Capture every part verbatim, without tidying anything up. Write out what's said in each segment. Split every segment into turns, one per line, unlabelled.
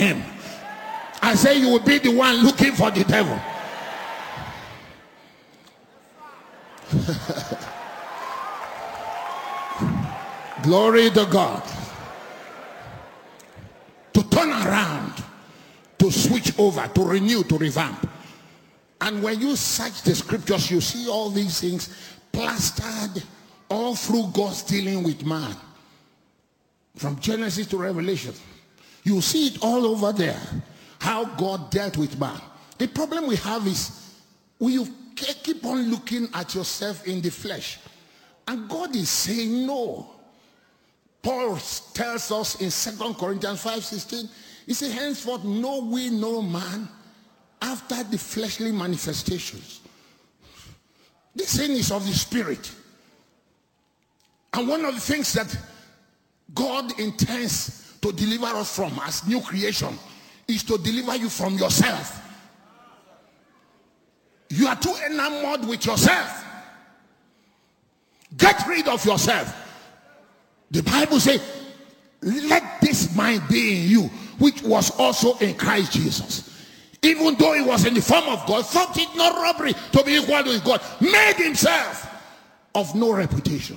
him. I say you will be the one looking for the devil. Glory to God. To turn around, to switch over, to renew, to revamp. And when you search the scriptures, you see all these things plastered all through God's dealing with man. From Genesis to Revelation. You see it all over there. How God dealt with man. The problem we have is we keep on looking at yourself in the flesh. And God is saying no. Paul tells us in Second Corinthians five sixteen, he says, henceforth know we no man after the fleshly manifestations. This thing is of the spirit. And one of the things that God intends to deliver us from as new creation is to deliver you from yourself. You are too enamored with yourself. Get rid of yourself. The Bible says, let this mind be in you, which was also in Christ Jesus. Even though he was in the form of God, thought it not robbery to be equal with God, made himself of no reputation.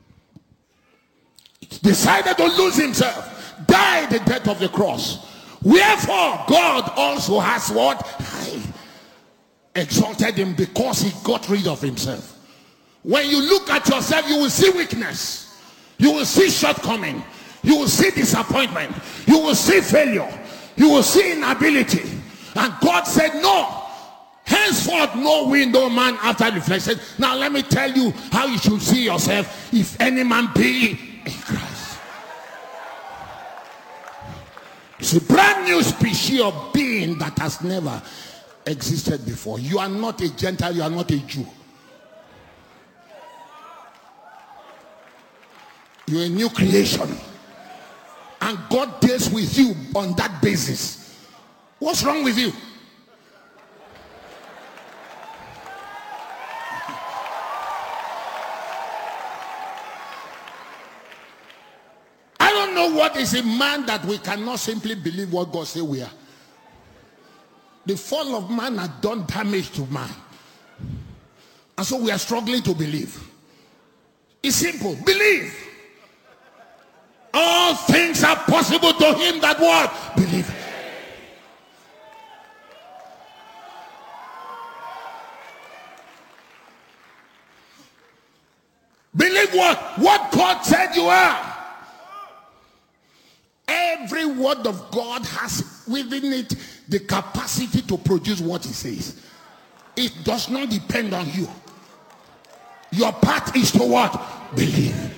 Decided to lose himself, died the death of the cross. Wherefore God also has what? Exalted him, because he got rid of himself. When you look at yourself, you will see weakness. You will see shortcoming. You will see disappointment. You will see failure. You will see inability. And God said, no. Henceforth know we no man after the flesh. Now let me tell you how you should see yourself. If any man be in Christ. It's a brand new species of being that has never existed before. You are not a Gentile. You are not a Jew. You're a new creation. And God deals with you on that basis. What's wrong with you? I don't know what is a man that we cannot simply believe what God says we are. The fall of man has done damage to man. And so we are struggling to believe. It's simple. Believe. All things are possible to him that what? Believe. Believe what? What God said you are. Every word of God has within it the capacity to produce what he says. It does not depend on you. Your part is to what? Believe.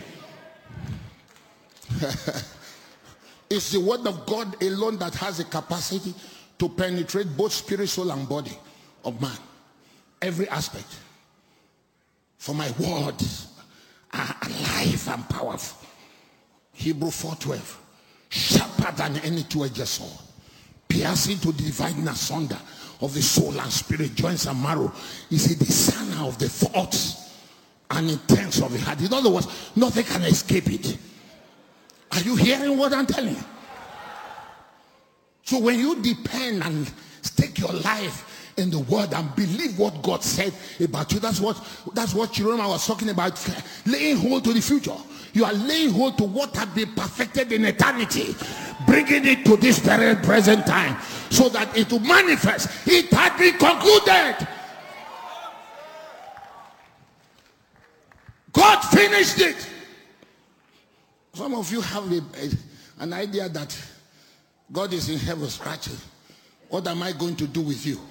It's the word of God alone that has a capacity to penetrate both spirit, soul, and body of man. Every aspect. For my words are alive and powerful. Hebrew four twelve. Sharper than any two-edged sword, piercing to the dividing asunder of the soul and spirit, joints and marrow. Is a discerner of the thoughts and intents of the heart. In other words, nothing can escape it. Are you hearing what I'm telling you? So when you depend and stake your life in the word and believe what God said about you, that's what that's what Jerome was talking about, laying hold to the future. You are laying hold to what had been perfected in eternity, bringing it to this very present time so that it will manifest. It had been concluded. God finished it. Some of you have a, a, an idea that God is in heaven scratching. What am I going to do with you?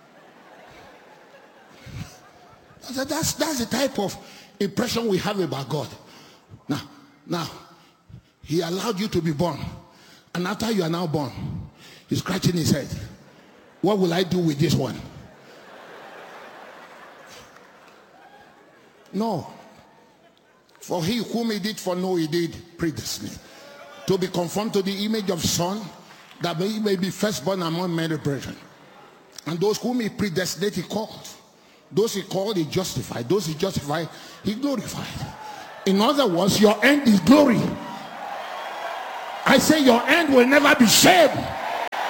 That's, that's the type of impression we have about God. Now, now, he allowed you to be born. And after you are now born, he's scratching his head. What will I do with this one? No. For he whom he did foreknow, he did predestinate. To be conformed to the image of Son, that he may be firstborn among many brethren. And those whom he predestinated, he called. Those he called, he justified. Those he justified, he glorified. In other words, your end is glory. I say your end will never be shame.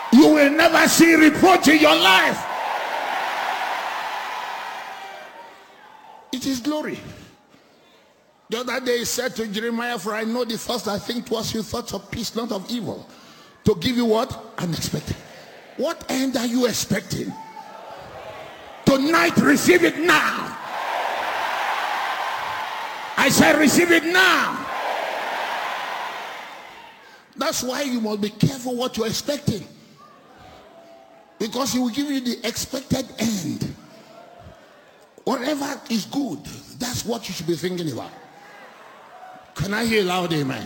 You will never see reproach in your life. It is glory. The other day he said to Jeremiah, for I know the thoughts I think towards you, thoughts of peace, not of evil, to give you what? Unexpected. What end are you expecting? Tonight, receive it now. I said receive it now. That's why you must be careful what you're expecting, because he will give you the expected end. Whatever is good, that's what you should be thinking about. Can I hear loud amen?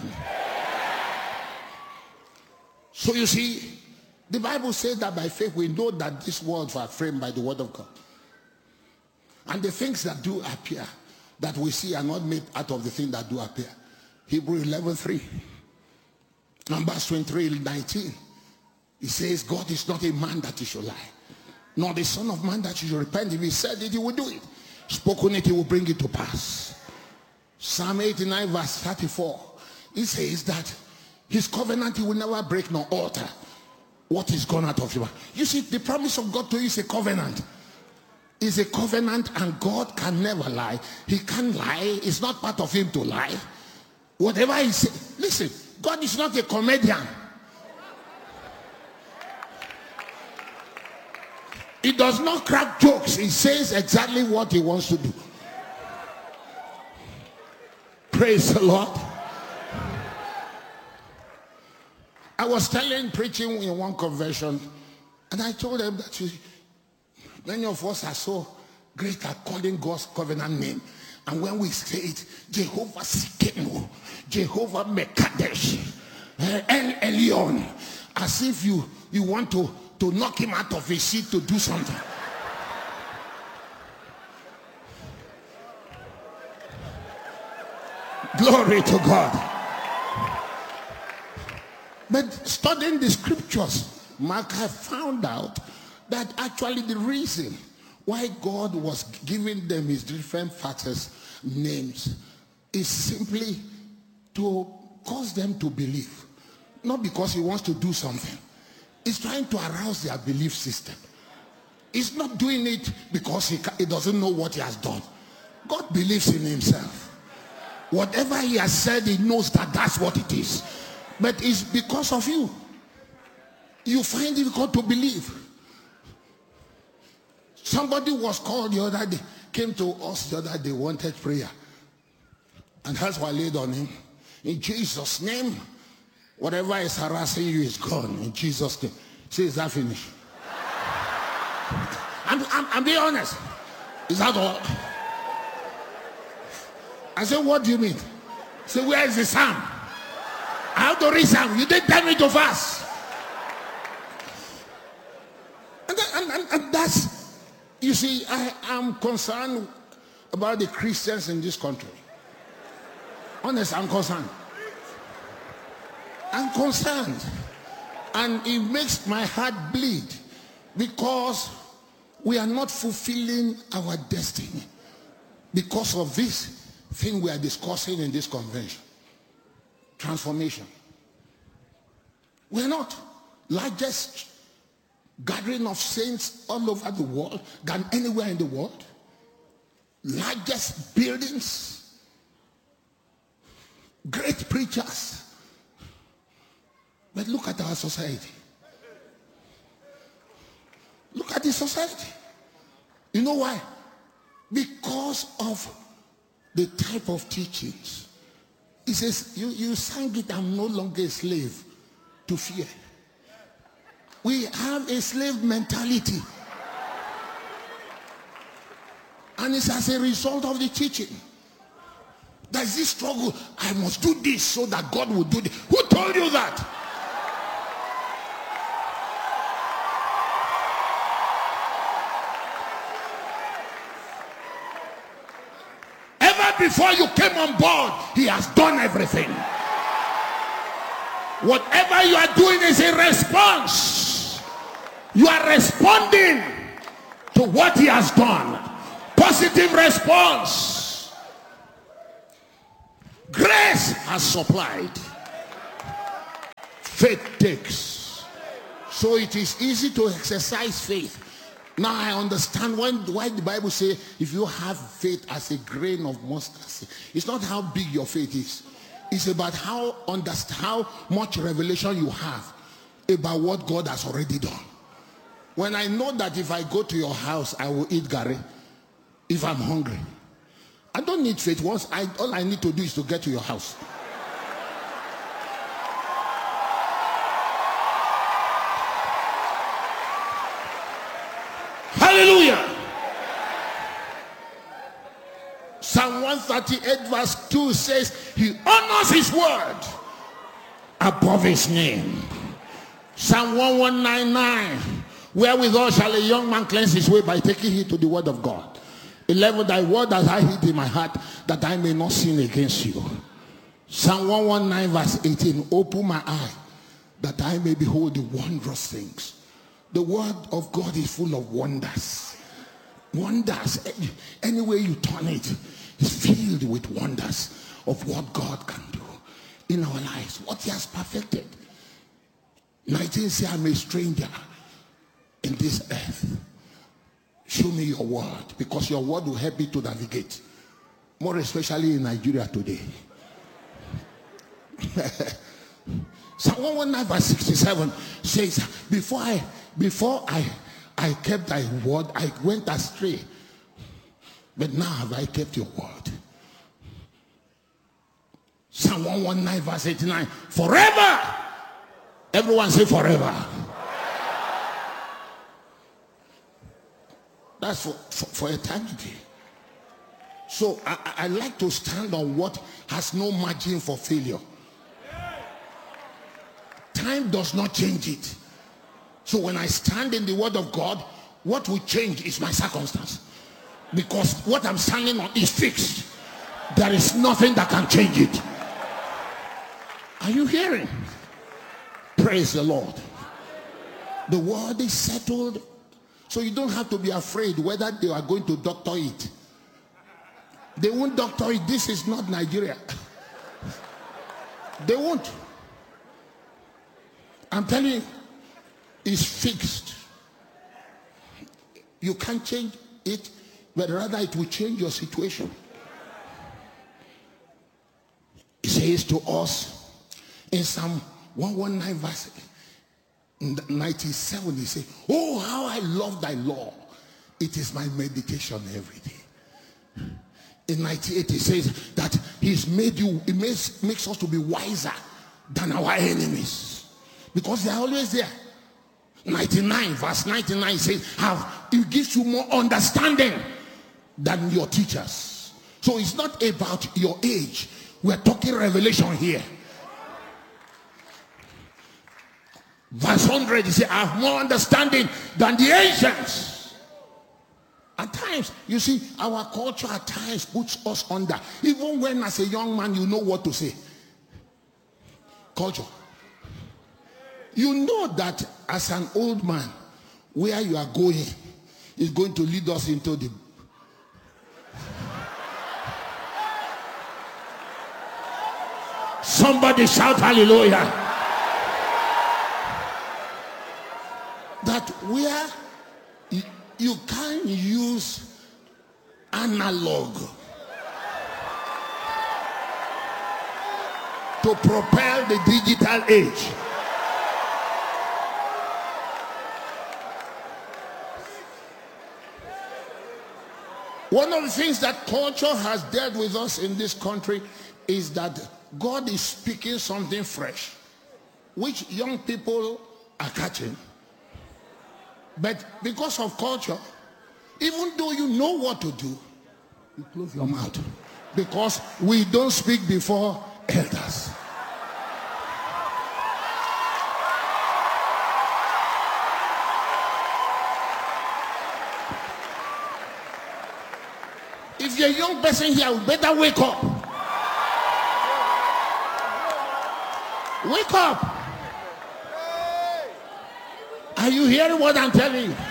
So you see, the Bible says that by faith we know that these worlds are framed by the word of God. And the things that do appear, that we see, are not made out of the things that do appear. Hebrews eleven three. Numbers twenty-three nineteen. He says, God is not a man that he should lie, nor the son of man that he should repent. If he said it, he will do it. Spoken it, he will bring it to pass. Psalm eighty-nine verse thirty-four. He says that his covenant he will never break nor alter what is gone out of you. You see, the promise of God to you is a covenant. It's a covenant, and God can never lie. He can't lie. It's not part of him to lie. Whatever he says, listen, God is not a comedian. He does not crack jokes. He says exactly what he wants to do. Praise the Lord. I was telling, preaching in one convention, and I told them that you, many of us are so great at calling God's covenant name. And when we say it, Jehovah Sikenu, Jehovah Mekadesh, El Elyon, as if you, you want to, to knock him out of his seat to do something. Glory to God. But studying the scriptures, Mark have found out that actually the reason why God was giving them his different factors names is simply to cause them to believe. Not because he wants to do something. He's trying to arouse their belief system. He's not doing it because he, he doesn't know what he has done. God believes in himself. Whatever he has said, he knows that that's what it is. But it's because of you. You find it difficult to believe. Somebody was called the other day, came to us the other day, wanted prayer. And that's why I laid on him. In Jesus' name, whatever is harassing you is gone. In Jesus' name. Say, is that finished? I'm, I'm, I'm being honest. Is that all? I said, what do you mean? I said, where is the psalm? I have to read psalm. You didn't tell me to fast. And, and, and, and that's, you see, I am concerned about the Christians in this country. Honest, I'm concerned. I'm concerned. And it makes my heart bleed because we are not fulfilling our destiny because of this thing we are discussing in this convention. Transformation. We're not. Largest gathering of saints all over the world than anywhere in the world. Largest buildings. Great preachers. But look at our society. Look at the society. You know why? Because of the type of teachings. He says, you, you sang it, I'm no longer a slave to fear. We have a slave mentality. And it's as a result of the teaching. There's this struggle. I must do this so that God will do this. Who told you that? Before you came on board, he has done everything. Whatever you are doing is a response. You are responding to what he has done. Positive response. Grace has supplied. Faith takes. So it is easy to exercise faith. Now I understand when, why the Bible says if you have faith as a grain of mustard seed, it's not how big your faith is. It's about how, understand, how much revelation you have about what God has already done. When I know that if I go to your house, I will eat gari if I'm hungry. I don't need faith. Once I, all I need to do is to get to your house. Hallelujah. Psalm one thirty-eight verse two says he honors his word above his name. Psalm eleven ninety-nine, wherewithal shall a young man cleanse his way? By taking heed to the word of God. eleven, thy word has I hid in my heart that I may not sin against you. Psalm one nineteen verse eighteen, open my eye that I may behold the wondrous things. The word of God is full of wonders. Wonders. Any way you turn it, it's filled with wonders of what God can do in our lives. What he has perfected. nineteen say, I'm a stranger in this earth. Show me your word, because your word will help me to navigate. More especially in Nigeria today. Psalm one nineteen verse sixty-seven says, before I before I I kept thy word, I went astray. But now have I kept your word. Psalm one nineteen verse eighty-nine, forever. Everyone say forever. That's for, for, for eternity. So I, I like to stand on what has no margin for failure. Time does not change it. So when I stand in the word of God, what will change is my circumstance. Because what I'm standing on is fixed. There is nothing that can change it. Are you hearing? Praise the Lord. The word is settled. So you don't have to be afraid whether they are going to doctor it. They won't doctor it. This is not Nigeria. They won't. I'm telling you, it's fixed. You can't change it, but rather it will change your situation. It says to us in Psalm one nineteen verse ninety-seven, he says, oh, how I love thy law. It is my meditation every day. In ninety-eight, he says that he's made you, it makes, makes us to be wiser than our enemies. Because they are always there. ninety-nine, verse ninety-nine says, how it gives you more understanding than your teachers. So it's not about your age. We're talking revelation here. Verse one hundred, he says, I have more understanding than the ancients. At times, you see, our culture at times puts us under. Even when as a young man, you know what to say. Culture. You know that as an old man, where you are going is going to lead us into the... Somebody shout hallelujah. That where you, you can use analog to propel the digital age. One of the things that culture has dealt with us in this country is that God is speaking something fresh, which young people are catching. But because of culture, even though you know what to do, you close your mouth. Because we don't speak before elders. If you're a young person here, you better wake up. Wake up. Are you hearing what I'm telling you?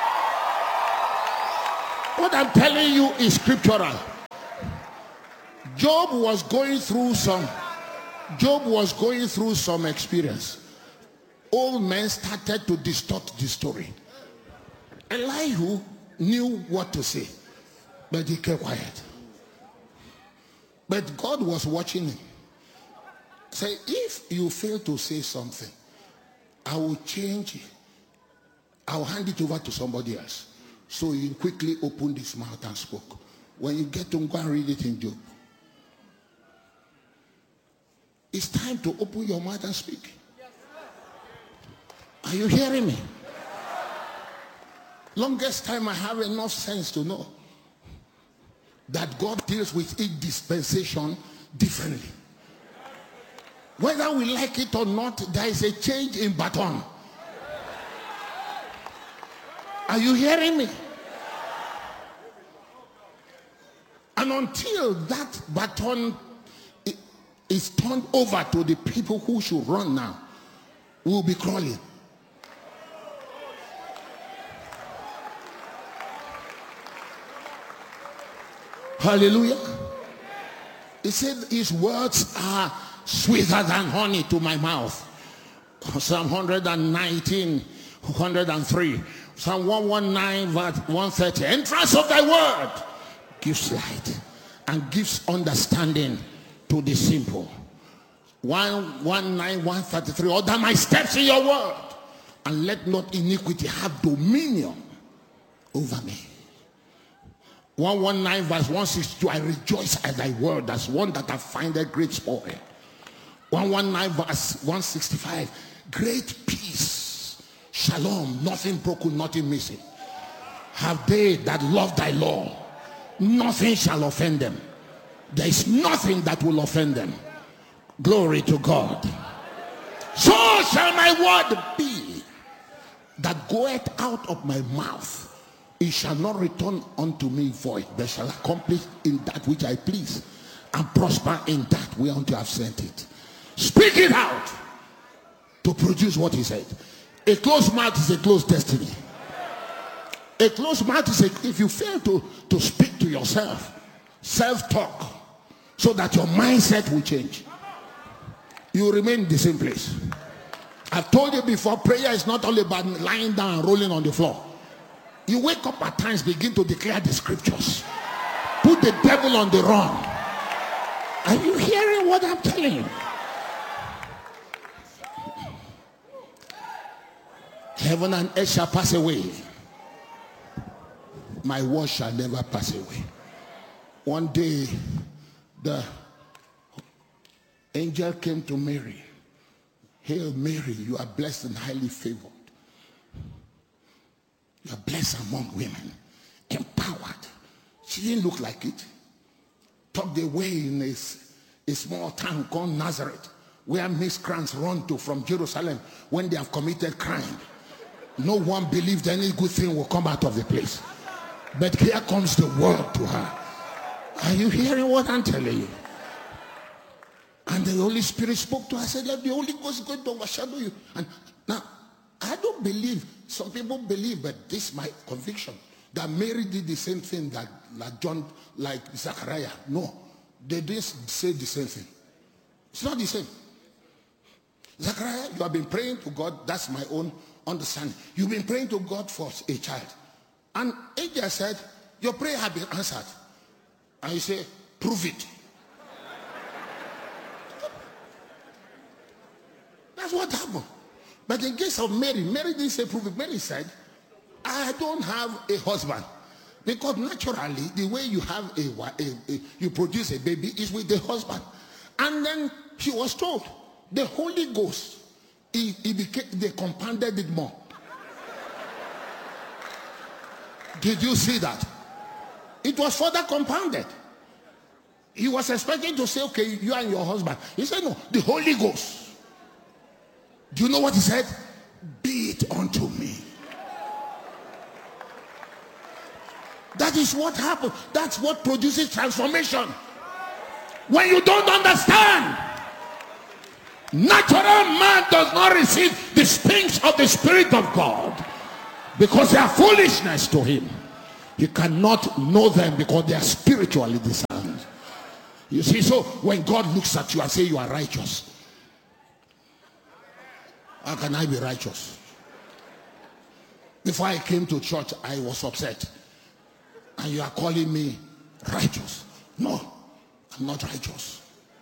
What I'm telling you is scriptural. Job was going through some Job was going through some experience. Old men started to distort the story. Elihu knew what to say, but he kept quiet. But God was watching him. Say, if you fail to say something, I will change it. I will hand it over to somebody else. So he quickly opened his mouth and spoke. When you get to go and read it in Job. It's time to open your mouth and speak. Are you hearing me? Longest time I have enough sense to know that God deals with each dispensation differently. Whether we like it or not, there is a change in baton. Are you hearing me? And until that baton is turned over to the people who should run now, we'll be crawling. Hallelujah. He said his words are sweeter than honey to my mouth. Psalm one nineteen, one oh three. Psalm one nineteen, verse one thirty. Entrance of thy word gives light and gives understanding to the simple. one nineteen, one thirty-three. Order my steps in your word, and let not iniquity have dominion over me. one nineteen, verse one sixty-two. I rejoice at thy word as one that I find a great spoil. one nineteen, verse one sixty-five. Great peace, shalom, nothing broken, nothing missing, have they that love thy law. Nothing shall offend them. There is nothing that will offend them. Glory to God. So shall my word be that goeth out of my mouth. It shall not return unto me void, but shall accomplish in that which I please, and prosper in that whereunto I have sent it. Speak it out to produce what he said. A closed mouth is a closed destiny. A closed mouth is a, if you fail to, to speak to yourself, self-talk, so that your mindset will change, you remain in the same place. I've told you before, prayer is not only about lying down and rolling on the floor. You wake up at times, begin to declare the scriptures. Put the devil on the run. Are you hearing what I'm telling you? Heaven and earth shall pass away. My word shall never pass away. One day, the angel came to Mary. Hail Mary, you are blessed and highly favored. You are blessed among women, empowered. She didn't look like it. Tucked away in a, a small town called Nazareth, where miscreants run to from Jerusalem when they have committed crime. No one believed any good thing will come out of the place. But here comes the word to her. Are you hearing what I'm telling you? And the Holy Spirit spoke to her. I said, let the Holy Ghost is going to overshadow you. And now, I don't believe, some people believe, but this is my conviction, that Mary did the same thing that like John, like Zachariah. No, they didn't say the same thing. It's not the same. Zachariah, you have been praying to God. That's my own understanding. You've been praying to God for a child. And angel said, your prayer has been answered. And you say, prove it. That's what happened. But in case of Mary, Mary didn't say prove it. Mary said, I don't have a husband. Because naturally, the way you have a, a, a you produce a baby is with the husband. And then she was told, the Holy Ghost, he, he became, they compounded it more. Did you see that? It was further compounded. He was expecting to say, okay, you and your husband. He said, no, the Holy Ghost. Do you know what he said? Be it unto me. That is what happened. That's what produces transformation. When you don't understand, natural man does not receive the things of the Spirit of God because they are foolishness to him. He cannot know them because they are spiritually discerned. You see, so when God looks at you and say you are righteous, how can I be righteous? Before I came to church, I was upset. And you are calling me righteous. No, I'm not righteous.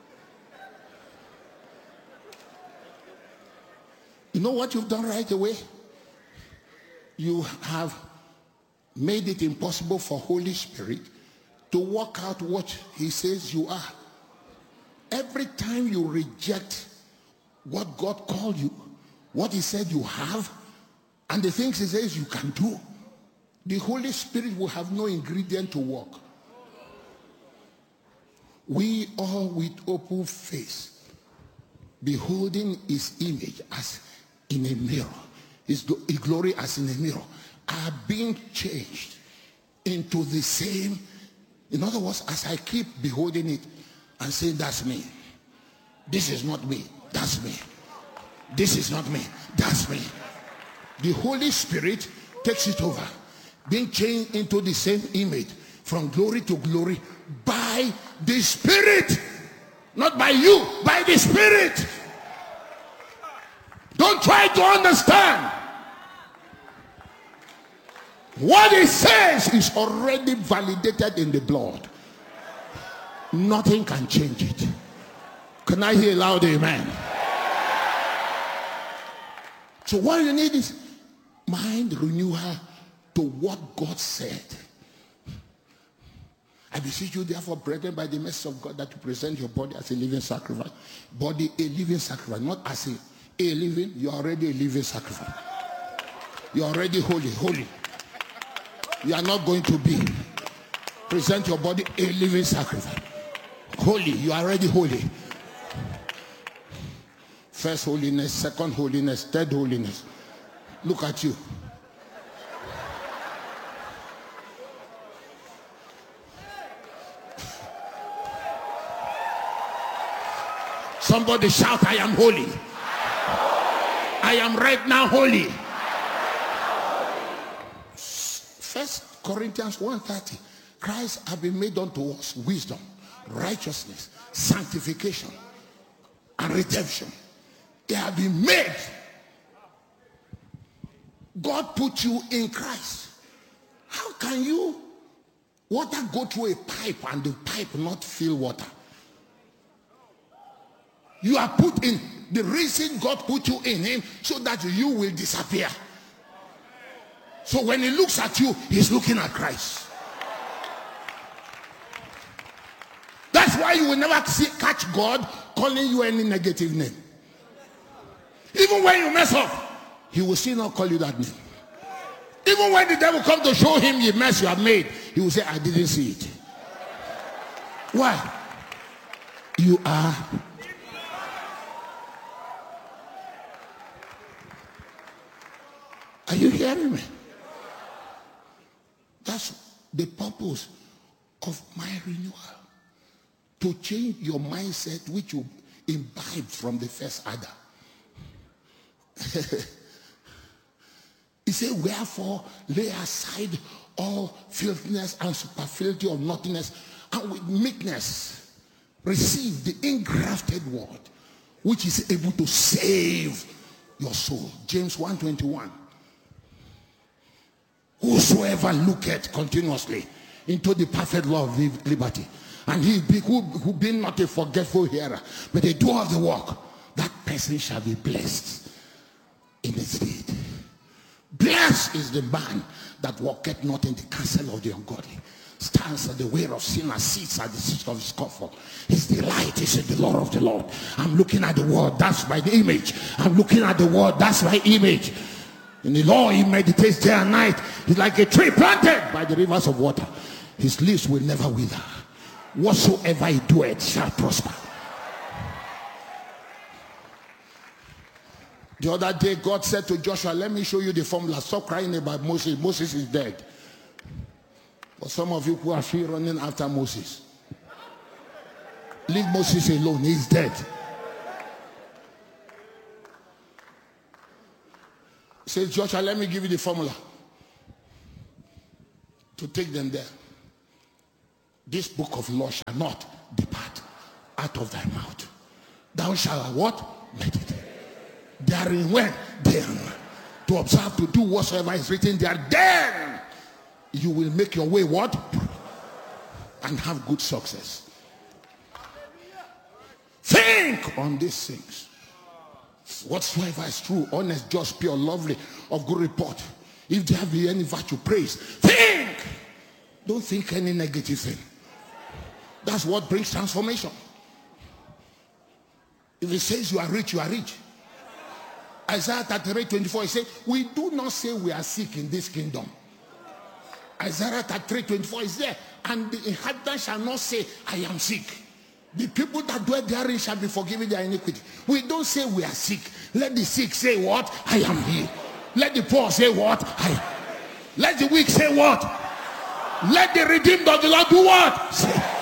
You know what you've done right away? You have made it impossible for Holy Spirit to work out what he says you are. Every time you reject what God called you, what he said you have, and the things he says you can do, the Holy Spirit will have no ingredient to work. We all with open face, beholding his image as in a mirror, his glory as in a mirror, are being changed into the same. In other words, as I keep beholding it and saying, that's me. This is not me. That's me. This is not me. That's me. The Holy Spirit takes it over, being changed into the same image from glory to glory by the Spirit. Not by you, by the Spirit. Don't try to understand. What he says is already validated in the blood. Nothing can change it. Can I hear loud amen? So what you need is mind renewal to what God said. I beseech you therefore, brethren, by the mercy of God, that you present your body as a living sacrifice. Body a living sacrifice, not as a, a living. You are already a living sacrifice. You are already holy, holy. You are not going to be. Present your body a living sacrifice. Holy, you are already holy. First holiness, second holiness, third holiness. Look at you. Somebody shout, I am holy. I am right now holy. First Corinthians one thirty. Christ has been made unto us wisdom, righteousness, sanctification, and redemption. They have been made. God put you in Christ. How can you water go through a pipe and the pipe not fill water? You are put in. The reason God put you in him so that you will disappear. So when he looks at you, he's looking at Christ. That's why you will never see, catch God calling you any negative name. Even when you mess up, he will still not call you that name. Even when the devil comes to show him the mess you have made, he will say, I didn't see it. Why? You are. Are you hearing me? That's the purpose of my renewal. To change your mindset, which you imbibed from the first Adam. He said, wherefore lay aside all filthiness and superfluity of naughtiness, and with meekness receive the engrafted word, which is able to save your soul. James one twenty-one. Whosoever looketh continuously into the perfect law of liberty, and he be, who, who be not a forgetful hearer, but a doer of the work, that person shall be blessed in his deed. Blessed is the man that walketh not in the counsel of the ungodly, stands at the way of sinners, sits at the seat of his comfort. His delight is in the law of the Lord. I'm looking at the word, that's my image. I'm looking at the word, that's my image. In the law he meditates day and night. He's like a tree planted by the rivers of water. His leaves will never wither. Whatsoever he doeth shall prosper. The other day God said to Joshua, let me show you the formula. Stop crying about Moses. Moses is dead. For some of you who are still running after Moses, leave Moses alone. He's dead. He says, Joshua, let me give you the formula to take them there. This book of law shall not depart out of thy mouth. Thou shalt what? Meditate. Therein when? Then. To observe, to do whatsoever is written there. Then you will make your way what? And have good success. Think on these things. Whatsoever is true, honest, just, pure, lovely, of good report. If there be any virtue, praise. Think. Don't think any negative thing. That's what brings transformation. If it says you are rich, you are rich. Isaiah thirty-three twenty-four, it says, we do not say we are sick in this kingdom. Isaiah thirty-three twenty-four is there. And the inhabitants shall not say, I am sick. The people that dwell therein shall be forgiven their iniquity. We don't say we are sick. Let the sick say what? I am healed. Let the poor say what? I. Let the weak say what? Let the redeemed of the Lord do what? Say.